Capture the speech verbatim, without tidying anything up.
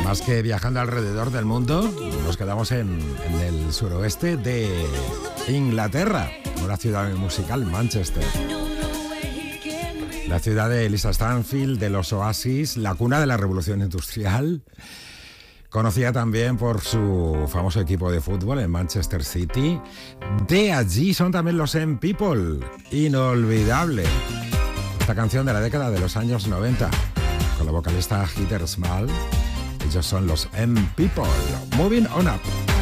Más que viajando alrededor del mundo, nos quedamos en, en el suroeste de Inglaterra, una ciudad musical, Manchester. La ciudad de Eliza Stanfield, de los Oasis, la cuna de la revolución industrial. Conocida también por su famoso equipo de fútbol en Manchester City. De allí son también los M People. Inolvidable. Esta canción de la década de los años noventa, con la vocalista Heather Small. Ellos son los M People. Moving on up.